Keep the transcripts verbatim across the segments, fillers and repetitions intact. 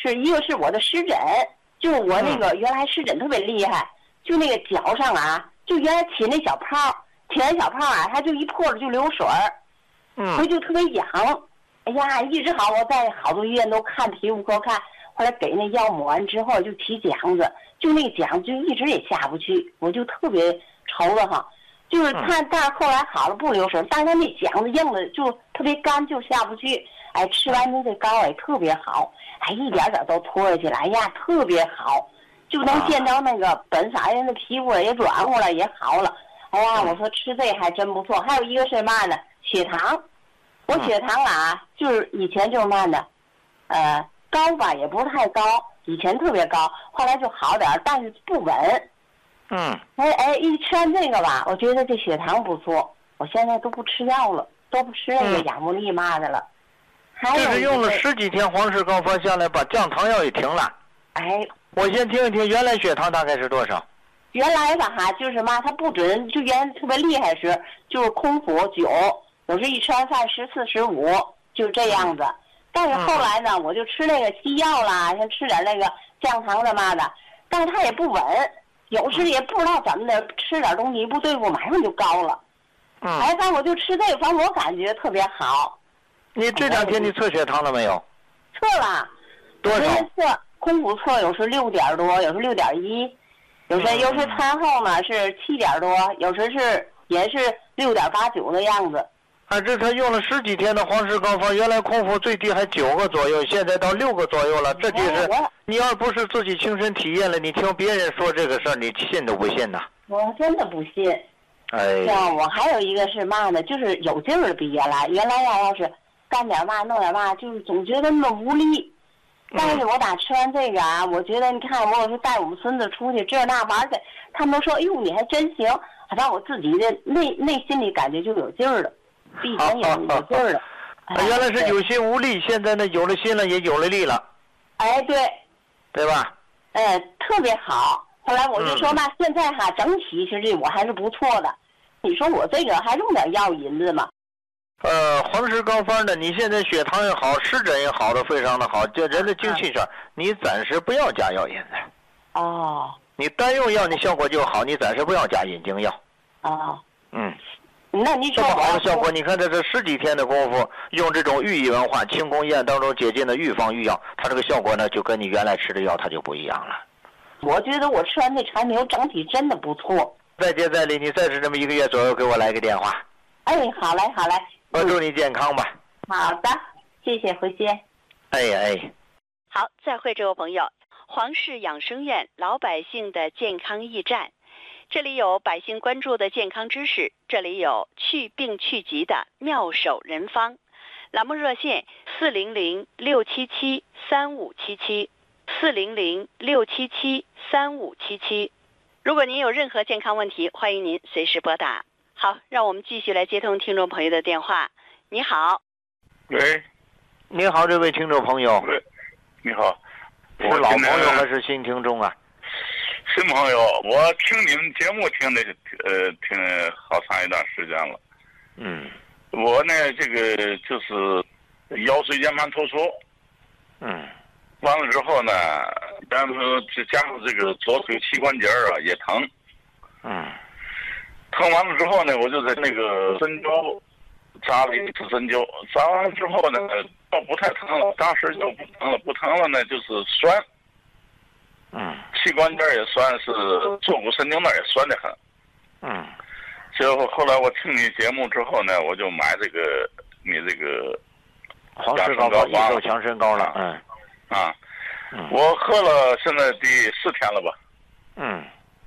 是一个是我的湿疹，就是我那个原来湿疹特别厉害，就那个脚上啊，就原来起那小泡，起完小泡啊，它就一破了就流水儿， 嗯， 所以就特别痒。哎呀，一直好，我在好多医院都看皮肤科看，后来给那药抹完之后就起茧子，就那个茧就一直也下不去，我就特别愁得慌。就是他，但是后来好了不流水，但是他那茧子硬的就特别干，就下不去。哎，吃完那个膏也特别好，哎，一点点都脱下去了，哎呀，特别好，就能见到那个本色人的皮肤也软和了，也好了。哎呀，我说吃这还真不错。还有一个是嘛呢？血糖，我血糖啊，就是以前就是嘛呢，呃，高吧也不是太高，以前特别高，后来就好点，但是不稳。 嗯， 哎哎，一吃完这个吧，我觉得这血糖不错，我现在都不吃药了，都不吃那个亚布力嘛的了。还有这是用了十几天黄氏膏方下来，把降糖药也停了。 哎， 我先听一听原来血糖大概是多少？ 原来吧哈，就是嘛，它不准，就原来特别厉害时，就是空腹九，有时一吃完饭十四、十五，就这样子。但是后来呢，我就吃那个西药啦，先吃点那个降糖的嘛的，但是它也不稳。有时也不知道怎么的，吃点东西一不对付，马上就高了。 嗯， 哎，但我就吃这个方，我感觉特别好。 你这两天你测血糖了没有？ 测了， 多少？ 测空腹测有时六点多，有时六点一，有时有时餐后呢是七点多，有时是也是六点八九的样子。 啊，这他用了十几天的黄氏膏方，原来空腹最低还九个左右，现在到六个左右了。这就是、哎、你要不是自己亲身体验了，你听别人说这个事儿，你信都不信呐？ 我真的不信。 哎， 像我还有一个是嘛呢，就是有劲儿比原来，原来呀要是干点嘛弄点嘛，就是总觉得那么无力。但是我打吃完这个啊，我觉得你看我有时带我们孙子出去这那玩去，他们都说哎呦你还真行，好像我自己的内内心里感觉就有劲儿了。以前也有劲儿了， 哎，原来是有心无力，现在呢有了心了，也有了力了。 哎，对， 对吧？ 哎，特别好。后来我就说嘛，嗯、现在哈整体其实我还是不错的。你说我这个还用点药引子吗？ 呃，黄氏膏方呢，你现在血糖也好，湿疹也好的非常的好，就人的精气上，啊、你暂时不要加药引子。 哦。 你单用药，你效果就好，你暂时不要加引经药。 哦。 嗯。 那你说这么好的效果，你看这是十几天的功夫，用这种寓意文化、清宫医院当中解禁的预防御药，它这个效果呢，就跟你原来吃的药它就不一样了。 我觉得我吃完这产品，我整体真的不错。 再接再厉，你再吃这么一个月左右，给我来个电话。 哎，好嘞，好嘞。 我祝你健康吧。 好的，谢谢，回见。 哎哎。 好，再会，这位朋友。黄氏养生院，老百姓的健康驿站。这里有百姓关注的健康知识，这里有去病去疾的妙手人方。栏目热线四零零六七七三五七七，四零零六七七三五七七。如果您有任何健康问题，欢迎您随时拨打。好，让我们继续来接通听众朋友的电话。你好。 喂， 你好，这位听众朋友。 喂，你好， 是老朋友还是新听众啊？ 新朋友，我听你们节目听的呃听好长一段时间了。 嗯， 我呢这个就是腰椎间盘突出。 嗯， 完了之后呢，然后加上这个左腿膝关节啊也疼。 嗯， 疼完了之后呢，我就在那个针灸扎了一次针灸，扎完了之后呢，倒不太疼了，当时就不疼了，不疼了呢就是酸。 嗯， 膝关节也酸，是坐骨神经那也酸得很。 嗯， 结果后来我听你节目之后呢，我就买这个你这个黄氏膏方益寿强身膏了。嗯， 啊， 嗯， 我喝了现在第四天了吧？ 嗯，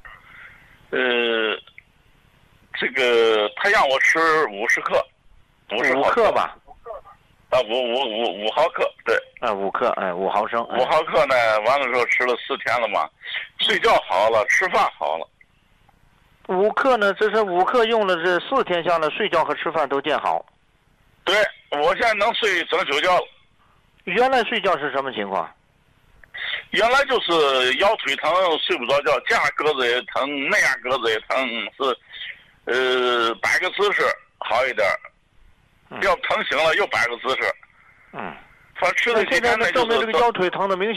呃，这个他让我吃五十克，五十五克吧。 啊，五五五五毫克，对， 啊，五克，哎，五毫升， 五毫克呢，完了之后吃了四天了嘛，睡觉好了，吃饭好了。 五克呢，这是五克用了这四天下来，睡觉和吃饭都见好。 对，我现在能睡整宿觉了。 原来睡觉是什么情况？ 原来就是腰腿疼，睡不着觉，这样胳子也疼，那样胳子也疼，是，呃，摆个姿势好一点。要疼醒了又摆个姿势， 嗯， 反正吃了几天呢， 证明这个腰腿疼的明显。